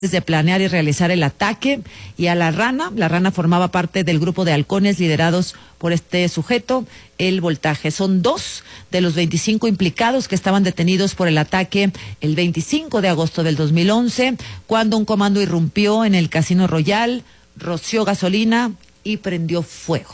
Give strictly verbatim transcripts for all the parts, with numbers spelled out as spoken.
de planear y realizar el ataque, y a la rana, la rana formaba parte del grupo de halcones liderados por este sujeto, El Voltaje. Son dos de los veinticinco implicados que estaban detenidos por el ataque el veinticinco de agosto del dos mil once, cuando un comando irrumpió en el Casino Royal, roció gasolina y prendió fuego.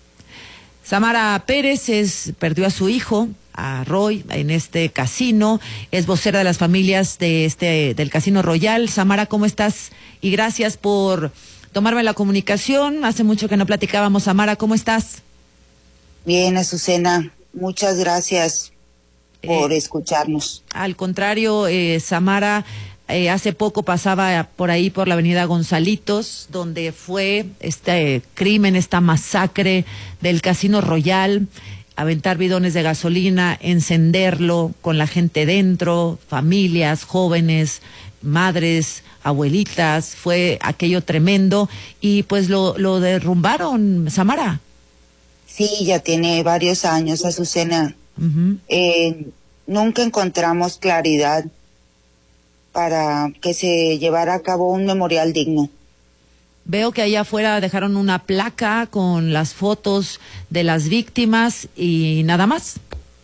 Samara Pérez es, perdió a su hijo, a Roy, en este casino, es vocera de las familias de este del Casino Royal. Samara, ¿cómo estás? Y gracias por tomarme la comunicación. Hace mucho que no platicábamos. Samara, ¿cómo estás? Bien, Azucena, muchas gracias por eh, escucharnos. Al contrario, eh, Samara, eh, hace poco pasaba por ahí por la avenida Gonzalitos, donde fue este crimen, esta masacre del Casino Royal. Aventar bidones de gasolina, encenderlo con la gente dentro, familias, jóvenes, madres, abuelitas, fue aquello tremendo, y pues lo, lo derrumbaron, Samara. Sí, ya tiene varios años, Azucena. Uh-huh. Eh, nunca encontramos claridad para que se llevara a cabo un memorial digno. Veo que allá afuera dejaron una placa con las fotos de las víctimas y nada más.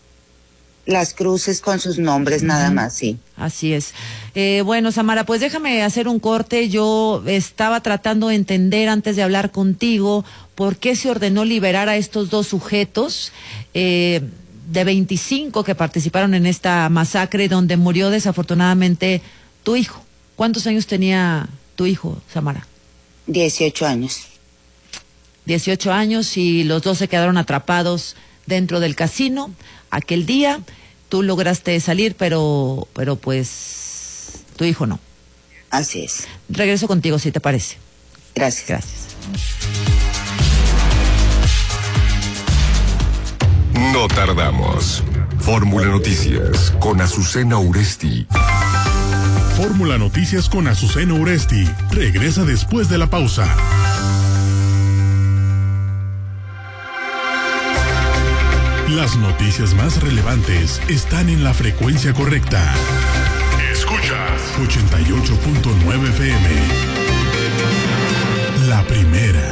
Las cruces con sus nombres, uh-huh. Nada más, sí. Así es. Eh, bueno, Samara, pues déjame hacer un corte. Yo estaba tratando de entender antes de hablar contigo por qué se ordenó liberar a estos dos sujetos eh, de veinticinco que participaron en esta masacre donde murió desafortunadamente tu hijo. ¿Cuántos años tenía tu hijo, Samara? Dieciocho años. Dieciocho años, y los dos se quedaron atrapados dentro del casino. Aquel día tú lograste salir, pero, pero pues tu hijo no. Así es. Regreso contigo, si te parece. Gracias. Gracias. No tardamos. Fórmula Noticias con Azucena Uresti. Fórmula Noticias con Azucena Uresti regresa después de la pausa. Las noticias más relevantes están en la frecuencia correcta. Escuchas ochenta y ocho punto nueve F M. La primera.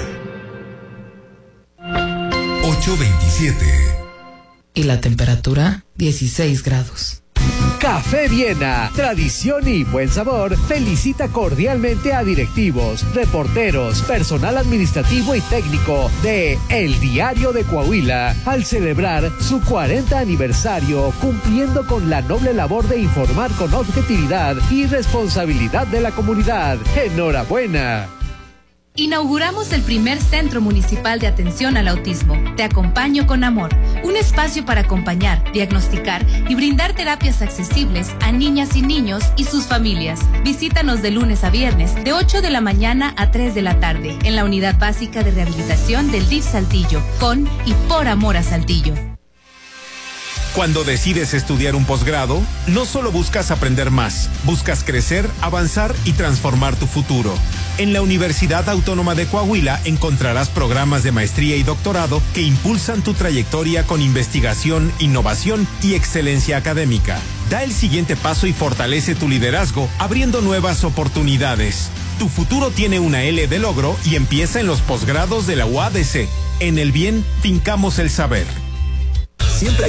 ocho veintisiete. Y la temperatura, dieciséis grados. Café Viena, tradición y buen sabor, felicita cordialmente a directivos, reporteros, personal administrativo y técnico de El Diario de Coahuila al celebrar su cuarenta aniversario, cumpliendo con la noble labor de informar con objetividad y responsabilidad de la comunidad. ¡Enhorabuena! Inauguramos el primer Centro Municipal de Atención al Autismo. Te acompaño con amor. Un espacio para acompañar, diagnosticar y brindar terapias accesibles a niñas y niños y sus familias. Visítanos de lunes a viernes, de ocho de la mañana a tres de la tarde, en la Unidad Básica de Rehabilitación del D I F Saltillo, con y por amor a Saltillo. Cuando decides estudiar un posgrado, no solo buscas aprender más, buscas crecer, avanzar y transformar tu futuro. En la Universidad Autónoma de Coahuila encontrarás programas de maestría y doctorado que impulsan tu trayectoria con investigación, innovación y excelencia académica. Da el siguiente paso y fortalece tu liderazgo, abriendo nuevas oportunidades. Tu futuro tiene una L de logro y empieza en los posgrados de la U A D C. En el bien, fincamos el saber. Siempre